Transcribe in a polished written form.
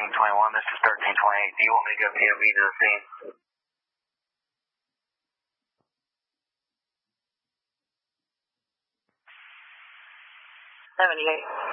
1321. This is 1328. Do you want me to go POV to the scene? 78.